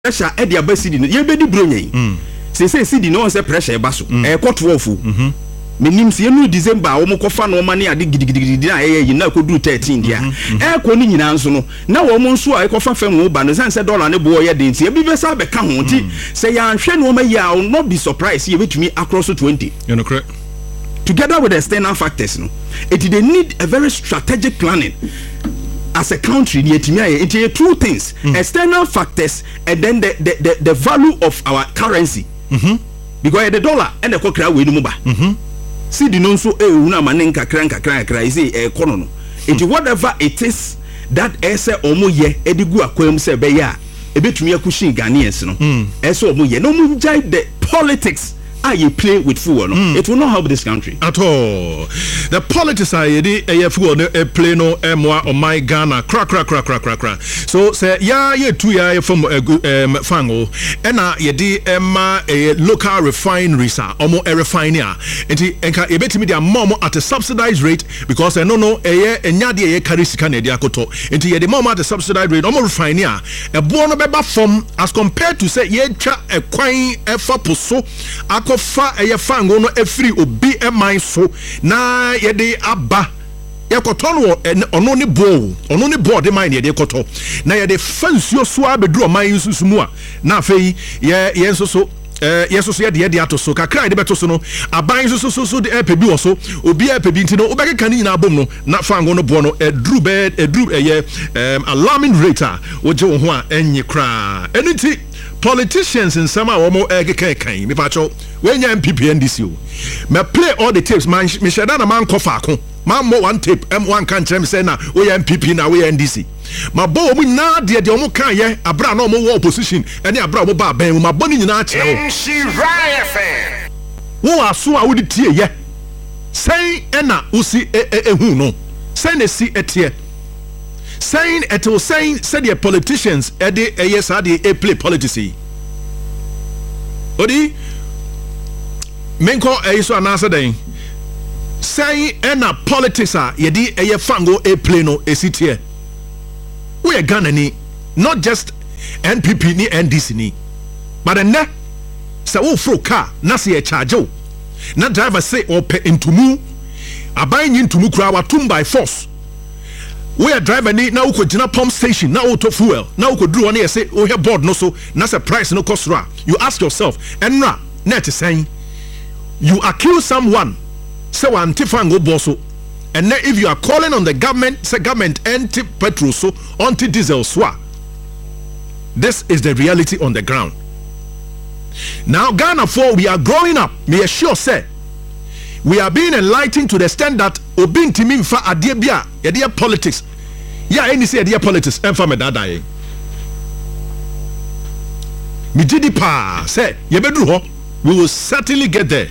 pressure e dia ba cedi no ye be di bro nyen se cedi no say pressure e ba so e ko 12 menim se enu December wo mkofa no ma ne ade gidigidi na ye na ko du 13 dia e ko ni nyina nso no na wo mo nso a e ko fa fam wo ba no san say dollar ne bo ye den ti e bi be sa be ka ho ti say ya hwe no ma ya will not be surprised ye betumi across 20 you know correct together with the external factors no it they need a very strategic planning as a country it two things external factors and then the value of our currency because the dollar and the kokra we no ba see the non so una manen kakra is economy it whatever it is that ese omo ye edigu akwam se be ya ebetumi akushin Ghanaians no ese omo ye no mu jai the politics you play with football no it will not help this country at all. The politics are football play no moi on my Ghana crack so say ye two ya from fango ena ye di local refineries omo refiner enti enka ye betimi dia mom at a subsidized rate because no enya de ye carry sika na dia akoto enti ye di mom at a subsidized rate omo refiner e bo no beba from as compared to say ye twa ekwan efa poso fa eye fango no efiri obi eman so na ye de aba ye koto no ono ne board de man ye de koto na ye de fansuo so abedru man susumu a na afei ye nso so yeso so ye de ato so kakra de beto so no aban so de epebi wo so obi epebi nti no obekeka ni nyina bom no na fango no bo no edru alarming rate oje wo ho a enyi kra eniti politicians in some omo kan me pacho we nya MPP NDC o me play all the tapes man me sheda na man kofa ko man mo one tape M1 kan chem say na we MPP na we NDC ma bo omu na de omu kan ye abra na omu wo opposition ene abra omu ba ban ma bo ni nyina kire wo aso a wo di tie ye say ena usi ehu no say na si etie saying it was saying said the politicians yes are they play politics odi menko so anasa den saying ena politics ye di fango play no esitie we are Ghana ni not just NPP ni NDC ni but then say wo fro car na say charge o na driver say o pe intumu aban intumu kura wa tum by force we are driving ni na uko jina pump station na auto fuel na uko dru one say o here board no so na say price no cost ra you ask yourself enra net saying you accuse someone say one tifango bosso and now if you are calling on the government say government anti petrol so anti diesel so this is the reality on the ground now Ghana for we are growing up me assure say we are being enlightened to the extent that obintimi mfa ade bia ye dey politics ya any say dey politics emfa me dada ye mi gidi pa say ye bedru ho we will certainly get there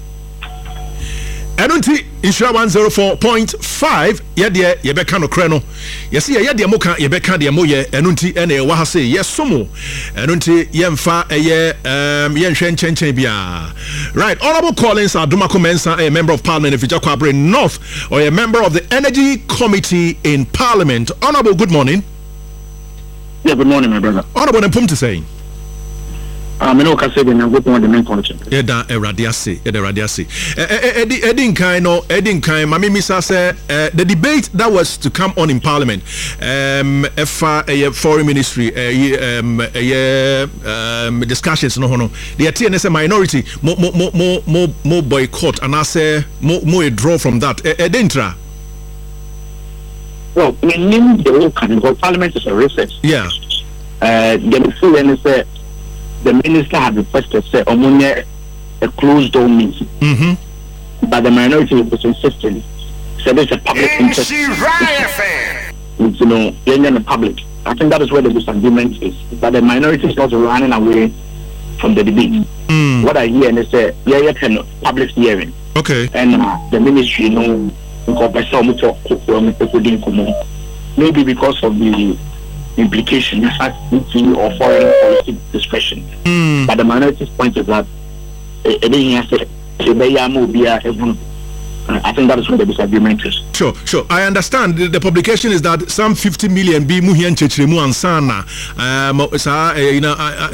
Enunti Insura 104.5 ye de ye beka no kre no ye se ye de mo ka ye beka de mo ye enunti ene wa ha se ye somo enunti ye mfa ye nhwe nchenchen bia right. Honorable Collins Adumako Mensah, a member of Parliament in Fijakwabre North or a member of the Energy Committee in Parliament. Honorable, good morning. Yeah, good morning, my brother. Honorable, I'm to say. I know good morning, the main function. Eda eradiase. Edin kind, Mami Misa said the debate that was to come on in Parliament, foreign ministry, discussions no. The TNS minority more boycott and I say more a draw from that. Edintra. Well, we name the whole country because Parliament is a recess. Yeah. The full NSA. The minister had requested say a closed door meeting. But the minority was insisting. So there's a public interest. You know, the public. I think that is where the disagreement is. But the minority is not running away from the debate. What I hear is say public hearing. Okay. And the ministry, maybe because of the implication or foreign policy discretion. But the minority's point is that I think that is where the disagreement is. Sure. I understand the publication is that some 50 million be muhian chechiremu ansana.